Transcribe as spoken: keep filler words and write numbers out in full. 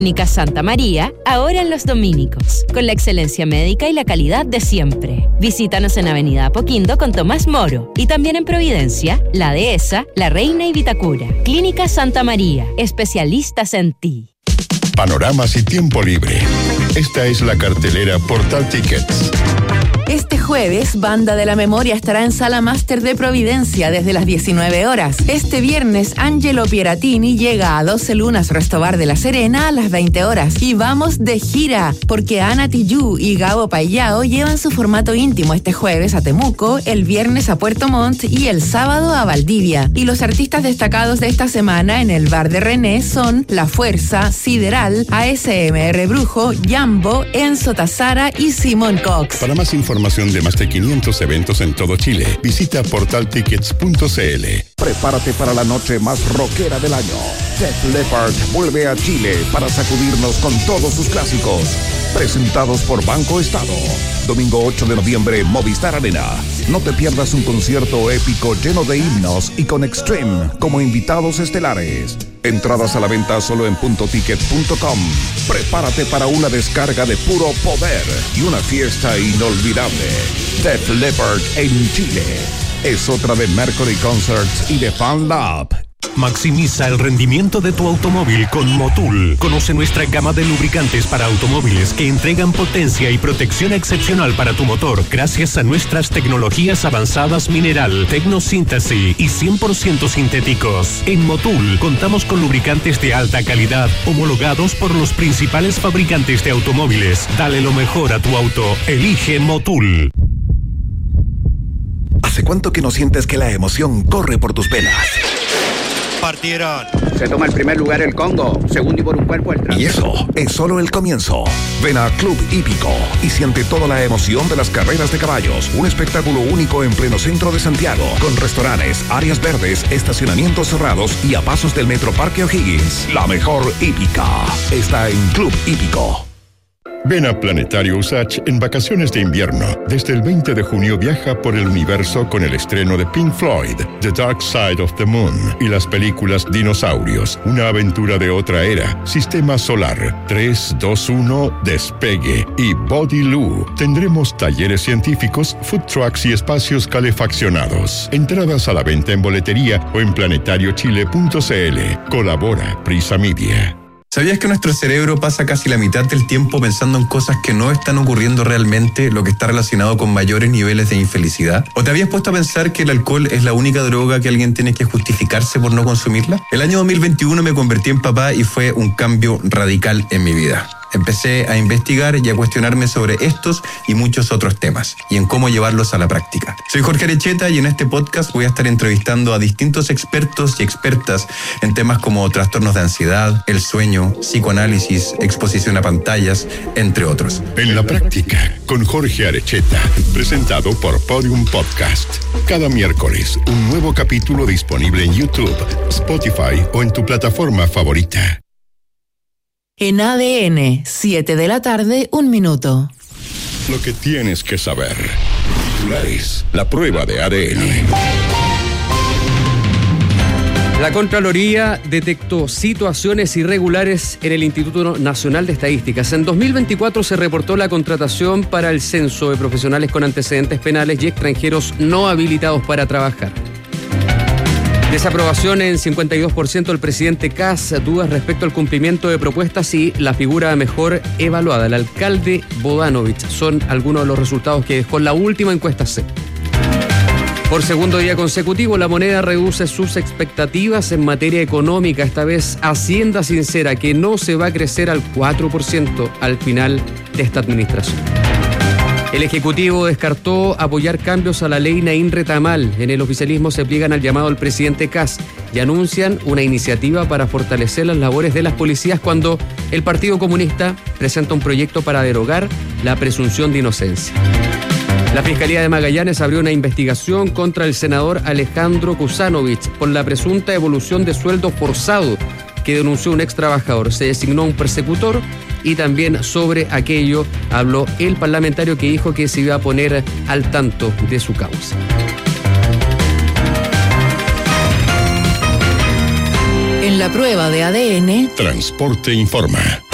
Clínica Santa María, ahora en Los Dominicos, con la excelencia médica y la calidad de siempre. Visítanos en Avenida Apoquindo con Tomás Moro y también en Providencia, La Dehesa, La Reina y Vitacura. Clínica Santa María, especialistas en ti. Panoramas y tiempo libre. Esta es la cartelera Portal Tickets. Este jueves, Banda de la Memoria estará en Sala Máster de Providencia desde las diecinueve horas. Este viernes, Angelo Pieratini llega a doce Lunas Restobar de La Serena a las veinte horas. Y vamos de gira, porque Ana Tijoux y Gabo Payao llevan su formato íntimo este jueves a Temuco, el viernes a Puerto Montt y el sábado a Valdivia. Y los artistas destacados de esta semana en el Bar de René son La Fuerza, Sideral, A S M R Brujo, Jambo, Enzo Tazara y Simón Cox. Para más información de más de quinientos eventos en todo Chile, visita portal tickets punto c l. Prepárate para la noche más rockera del año. Def Leppard vuelve a Chile para sacudirnos con todos sus clásicos. Presentados por Banco Estado. Domingo ocho de noviembre, Movistar Arena. No te pierdas un concierto épico lleno de himnos y con Extreme como invitados estelares. Entradas a la venta solo en punto ticket punto com. Prepárate para una descarga de puro poder y una fiesta inolvidable. Def Leppard en Chile. Es otra de Mercury Concerts y de Fan Lab. Maximiza el rendimiento de tu automóvil con Motul. Conoce nuestra gama de lubricantes para automóviles que entregan potencia y protección excepcional para tu motor gracias a nuestras tecnologías avanzadas mineral, tecnosíntesis y cien por ciento sintéticos. En Motul contamos con lubricantes de alta calidad homologados por los principales fabricantes de automóviles. Dale lo mejor a tu auto. Elige Motul. ¿Hace cuánto que no sientes que la emoción corre por tus venas? Partieron. Se toma el primer lugar el Congo, segundo y por un cuerpo el tránsito. Y eso es solo el comienzo. Ven a Club Hípico y siente toda la emoción de las carreras de caballos. Un espectáculo único en pleno centro de Santiago, con restaurantes, áreas verdes, estacionamientos cerrados y a pasos del Metro Parque O'Higgins. La mejor hípica está en Club Hípico. Ven a Planetario Usach en vacaciones de invierno. Desde el veinte de junio viaja por el universo con el estreno de Pink Floyd, The Dark Side of the Moon y las películas Dinosaurios, una aventura de otra era, Sistema Solar, tres, dos, uno, Despegue y Body Loo. Tendremos talleres científicos, food trucks y espacios calefaccionados. Entradas a la venta en boletería o en planetario chile punto c l. Colabora Prisa Media. ¿Sabías que nuestro cerebro pasa casi la mitad del tiempo pensando en cosas que no están ocurriendo realmente, lo que está relacionado con mayores niveles de infelicidad? ¿O te habías puesto a pensar que el alcohol es la única droga que alguien tiene que justificarse por no consumirla? El año dos mil veintiuno me convertí en papá y fue un cambio radical en mi vida. Empecé a investigar y a cuestionarme sobre estos y muchos otros temas y en cómo llevarlos a la práctica. Soy Jorge Arecheta y en este podcast voy a estar entrevistando a distintos expertos y expertas en temas como trastornos de ansiedad, el sueño, psicoanálisis, exposición a pantallas, entre otros. En la práctica, con Jorge Arecheta, presentado por Podium Podcast. Cada miércoles, un nuevo capítulo disponible en YouTube, Spotify o en tu plataforma favorita. En A D N, siete de la tarde, un minuto. Lo que tienes que saber. Titulares. La prueba de A D N. La Contraloría detectó situaciones irregulares en el Instituto Nacional de Estadísticas. En dos mil veinticuatro se reportó la contratación para el censo de profesionales con antecedentes penales y extranjeros no habilitados para trabajar. Desaprobación en cincuenta y dos por ciento del presidente Kast, dudas respecto al cumplimiento de propuestas y la figura mejor evaluada, el alcalde Bodanovich, son algunos de los resultados que dejó la última encuesta C. Por segundo día consecutivo, la moneda reduce sus expectativas en materia económica. Esta vez Hacienda sincera que no se va a crecer al cuatro por ciento al final de esta administración. El Ejecutivo descartó apoyar cambios a la ley Naín Retamal. En el oficialismo se pliegan al llamado del presidente Kast y anuncian una iniciativa para fortalecer las labores de las policías cuando el Partido Comunista presenta un proyecto para derogar la presunción de inocencia. La Fiscalía de Magallanes abrió una investigación contra el senador Alejandro Kusanovich por la presunta evolución de sueldo forzado que denunció un ex trabajador. Se designó un persecutor y también sobre aquello habló el parlamentario que dijo que se iba a poner al tanto de su causa. En la prueba de A D N, Transporte informa.